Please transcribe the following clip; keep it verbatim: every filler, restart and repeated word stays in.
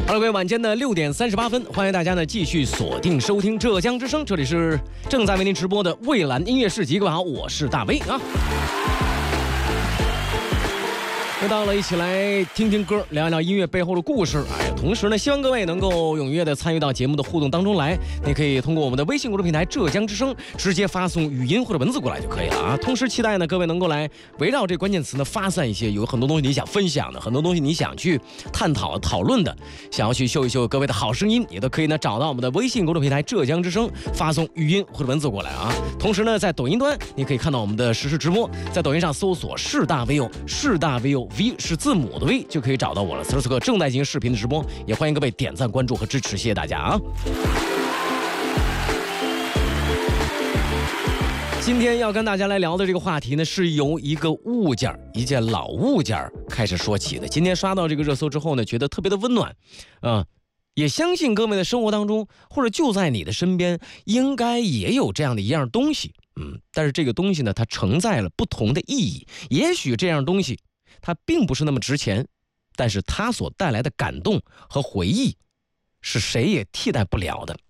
哈喽，各位，晚间的六点三十八分，欢迎大家呢继续锁定收听浙江之声，这里是正在为您直播的蔚蓝音乐市集。各位好，我是大威啊。又到了一起来听听歌，聊一聊音乐背后的故事。哎呀，同时呢，希望各位能够踊跃的参与到节目的互动当中来。你可以通过我们的微信公众平台浙江之声直接发送语音或者文字过来就可以了啊。同时期待呢，各位能够来围绕这关键词呢发散一些，有很多东西你想分享的，很多东西你想去探讨讨论的，想要去秀一秀各位的好声音，也都可以呢找到我们的微信公众平台浙江之声，发送语音或者文字过来啊。同时呢，在抖音端你可以看到我们的实时直播，在抖音上搜索是大 V O， 是大 V O。V 是字母的 V 就可以找到我了。此时此刻正在进行视频的直播，也欢迎各位点赞、关注和支持，谢谢大家啊！今天要跟大家来聊的这个话题呢，是由一个物件、一件老物件开始说起的。今天刷到这个热搜之后呢，觉得特别的温暖，啊、呃，也相信各位的生活当中，或者就在你的身边，应该也有这样的一样东西，嗯，但是这个东西呢，它承载了不同的意义。也许这样东西它并不是那么值钱，但是它所带来的感动和回忆是谁也替代不了的。